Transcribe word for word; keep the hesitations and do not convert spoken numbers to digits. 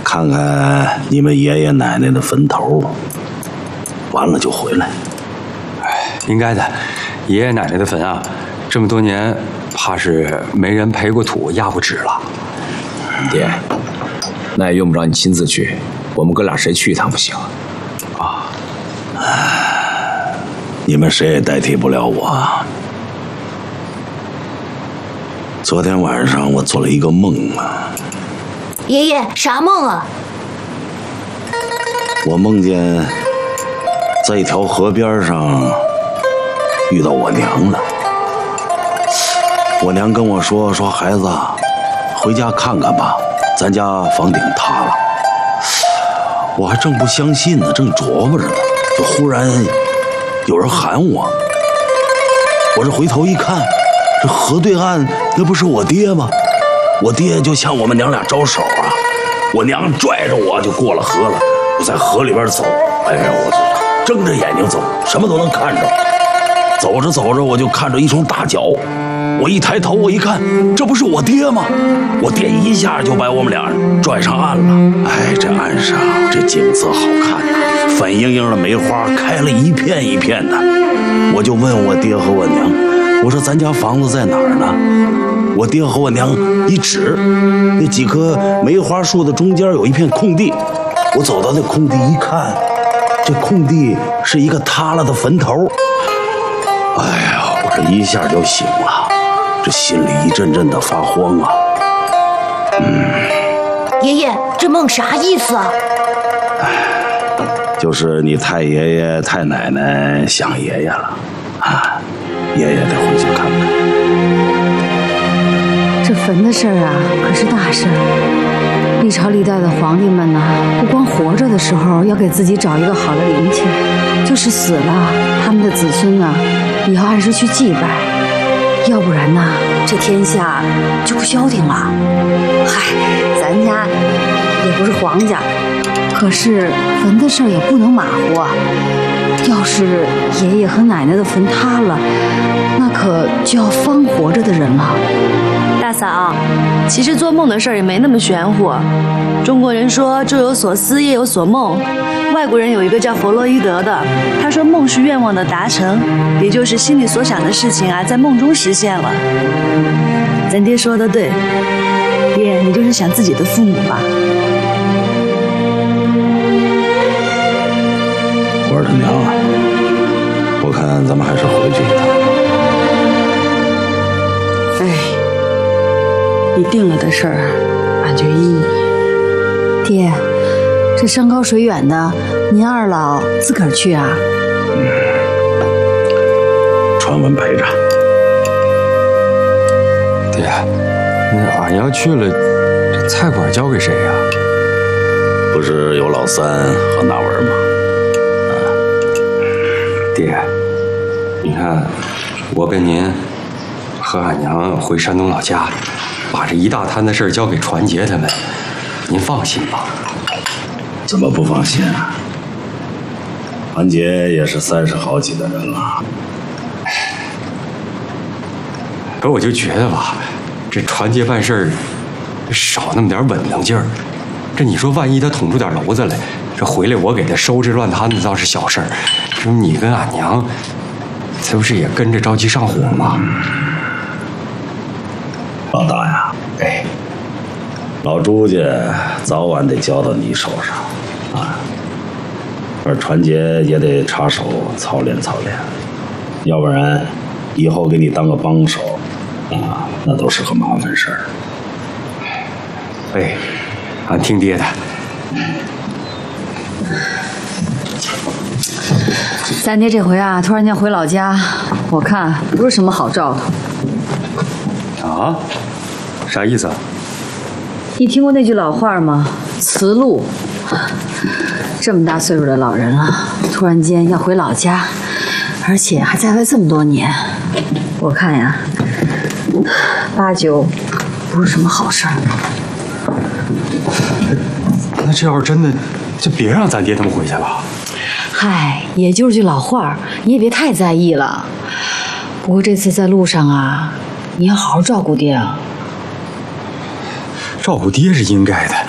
看看你们爷爷奶奶的坟头，完了就回来。 哎，应该的，爷爷奶奶的坟啊，这么多年，怕是没人培过土、压过纸了。 爹，那也用不着你亲自去，我们哥俩谁去一趟不行？ 啊， 你们谁也代替不了我。昨天晚上我做了一个梦啊。 爷爷，啥梦啊？ 我梦见在一条河边上遇到我娘了。我娘跟我说说孩子，回家看看吧，咱家房顶塌了。我还正不相信呢，正琢磨着呢，就忽然有人喊我。我这回头一看，这河对岸那不是我爹吗？我爹就向我们娘俩招手啊，我娘拽着我就过了河了。我在河里边走，哎呀，我这睁着眼睛走，什么都能看着。走着走着，我就看着一双大脚。我一抬头，我一看，这不是我爹吗？我爹一下就把我们俩拽上岸了。哎，这岸上这景色好看呐，粉莹莹的梅花开了一片一片的。我就问我爹和我娘，我说咱家房子在哪儿呢？我爹和我娘一指，那几棵梅花树的中间有一片空地。我走到那空地一看，这空地是一个塌了的坟头。哎呀，我这一下就醒了，这心里一阵阵的发慌啊。嗯， 爷爷，这梦啥意思啊？ 就是你太爷爷太奶奶想爷爷了啊，爷爷得回去看看。 这坟的事儿啊，可是大事儿。历朝历代的皇帝们呢，不光活着的时候要给自己找一个好的灵亲，就是死了，他们的子孙呢，也要按时去祭拜，要不然呢，这天下就不消停了。嗨，咱家也不是皇家，可是坟的事儿也不能马虎啊。要是爷爷和奶奶的坟塌了，那可就要方活着的人了。 大嫂，其实做梦的事儿也没那么玄乎。中国人说昼有所思，夜有所梦。外国人有一个叫弗洛伊德的，他说梦是愿望的达成，也就是心里所想的事情啊，在梦中实现了。咱爹说的对，爹，你就是想自己的父母吧。 我说他娘啊，我看咱们还是回去一趟。 哎。你定了的事儿，俺就依你。爹，这山高水远的，您二老自个儿去啊？ 嗯，传闻陪着。 爹，那俺要去了，这菜馆交给谁呀？ 不是有老三和那文吗？啊， 爹，你看，我跟您和俺娘回山东老家。把这一大摊的事儿交给传杰他们，您放心吧。 怎么不放心啊？传杰也是三十好几的人了。 可我就觉得吧，这传杰办事儿少那么点稳当劲儿。这你说，万一他捅出点娄子来，这回来我给他收拾乱摊子倒是小事儿，这你跟俺娘，这不是也跟着着急上火吗？ 老大呀，哎，老朱家早晚得交到你手上啊，而传杰也得插手操练操练，要不然以后给你当个帮手啊，那都是个麻烦事儿。 哎，俺听爹的。 咱爹这回啊，突然间回老家，我看不是什么好兆头。 啊？啥意思啊？ 你听过那句老话吗？辞路。这么大岁数的老人了，突然间要回老家，而且还在外这么多年，我看呀，八九不是什么好事儿。 那这要是真的，就别让咱爹他们回去了。 嗨，也就是句老话，你也别太在意了。不过这次在路上啊，你要好好照顾爹啊。 照顾爹是应该的，